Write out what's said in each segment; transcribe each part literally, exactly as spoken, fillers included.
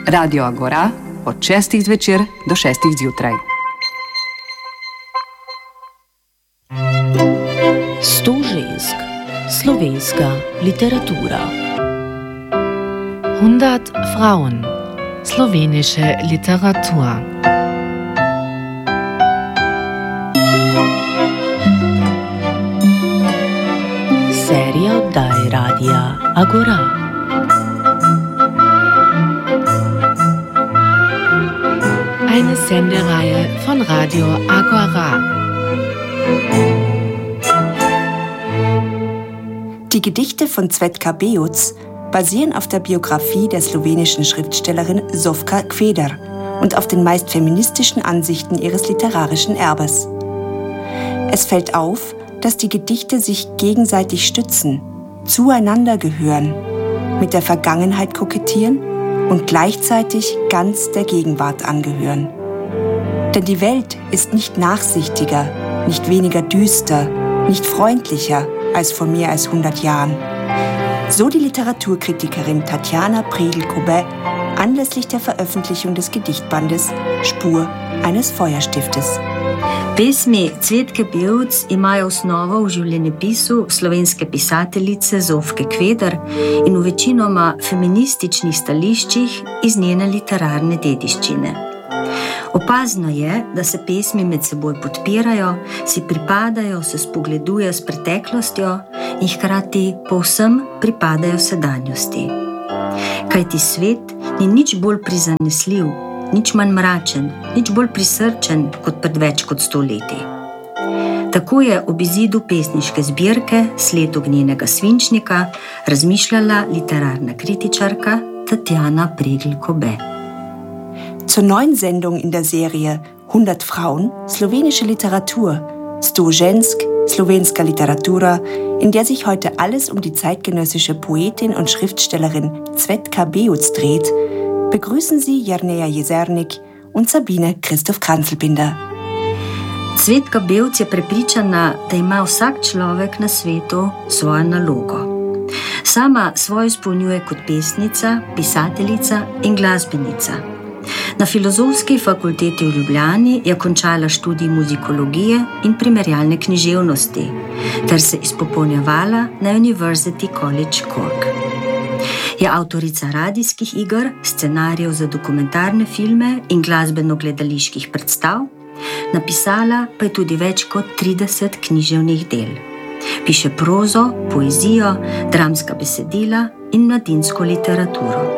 Radio Agora od šestih zvečer do šestih zjutraj. Sto žensk, slovenska literatura. hundert Frauen, slowenische Literatur. Serija oddaj Radia Agora. Eine Sendereihe von Radio Agora. Die Gedichte von Cvetka Beoc basieren auf der Biografie der slowenischen Schriftstellerin Zofka Kveder und auf den meist feministischen Ansichten ihres literarischen Erbes. Es fällt auf, dass die Gedichte sich gegenseitig stützen, zueinander gehören, mit der Vergangenheit kokettieren und gleichzeitig ganz der Gegenwart angehören. Denn die Welt ist nicht nachsichtiger, nicht weniger düster, nicht freundlicher als vor mehr als hundert Jahren. So die Literaturkritikerin Tatjana Pregl-Kobbe anlässlich der Veröffentlichung des Gedichtbandes Spur eines Feuerstiftes. Pesmi Cvetke Beoc imajo osnovo v življenjepisu slovenske pisateljice Zofke Kveder in v večinoma feminističnih stališčih iz njene literarne dediščine. Opazno je, da se pesmi med seboj podpirajo, si pripadajo, se spogleduje s preteklostjo in hkrati povsem pripadajo sedanjosti. Kajti svet ni nič bolj prizanesljiv, nič manj mračen, nič bolj prisrčen kot pred več kot sto leti. Tako je ob izidu pesniške zbirke Sled ognjenega svinčnika razmišljala literarna kritičarka Tatjana Pregl-Kobbe. Zur neuen Sendung in der Serie hundert Frauen, slowenische Literatur, Sto žensk, slovenska literatura, in der sich heute alles um die zeitgenössische Poetin und Schriftstellerin Cvetka Beoc dreht, begrüßen Sie Jerneja Jezernik und Sabine Christoph-Kranzelbinder. Cvetka Beoc je prepričana, da ima vsak človek na svetu svojo nalogo. Sama svojo izpolnjuje kot pesnica, pisateljica in glasbenica. Na Filozofski fakulteti v Ljubljani je končala študij muzikologije in primerjalne književnosti ter se izpopolnjevala na University College Cork. Je avtorica radijskih iger, scenarijev za dokumentarne filme in glasbeno-gledaliških predstav, napisala pa je tudi več kot trideset književnih del. Piše prozo, poezijo, dramska besedila in mladinsko literaturo.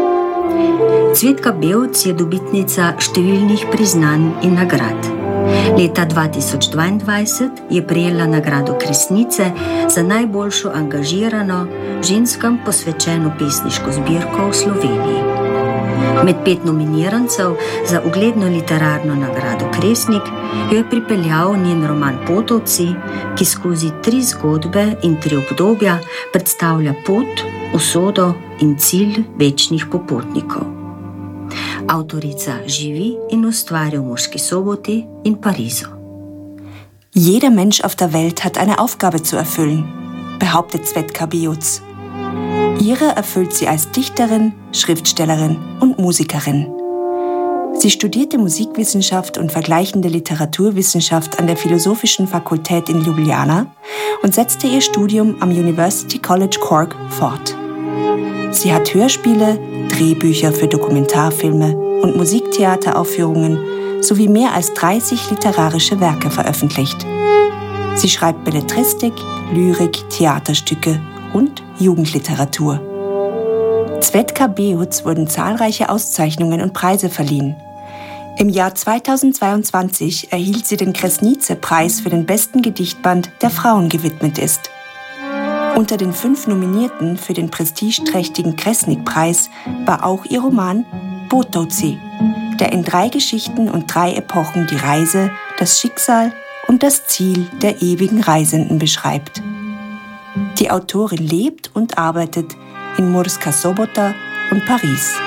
Cvetka Beoc je dobitnica številnih priznanj in nagrad. Leta dva tisoč dvaindvajset je prejela nagrado Kresnice za najboljšo angažirano, ženskam posvečeno pesniško zbirko v Sloveniji. Med pet nominirancev za ugledno literarno nagrado Kresnik jo je pripeljal njen roman Potovci, ki skozi tri zgodbe in tri obdobja predstavlja pot, usodo in cilj večnih popotnikov. Avtorica živi in ustvarja v Murski Soboti in Parizu. Jeder Mensch auf der Welt hat eine Aufgabe zu erfüllen, behauptet Cvetka Beoc. Ihre erfüllt sie als Dichterin, Schriftstellerin und Musikerin. Sie studierte Musikwissenschaft und vergleichende Literaturwissenschaft an der Philosophischen Fakultät in Ljubljana und setzte ihr Studium am University College Cork fort. Sie hat Hörspiele, Drehbücher für Dokumentarfilme und Musiktheateraufführungen sowie mehr als dreißig literarische Werke veröffentlicht. Sie schreibt Belletristik, Lyrik, Theaterstücke und Jugendliteratur. Cvetka Beoc wurden zahlreiche Auszeichnungen und Preise verliehen. Im Jahr zweitausendzweiundzwanzig erhielt sie den Kresnice-Preis für den besten Gedichtband, der Frauen gewidmet ist. Unter den fünf Nominierten für den prestigeträchtigen Kresnik-Preis war auch ihr Roman Potovci, der in drei Geschichten und drei Epochen die Reise, das Schicksal und das Ziel der ewigen Reisenden beschreibt. Die Autorin lebt und arbeitet in Murska Sobota und Paris.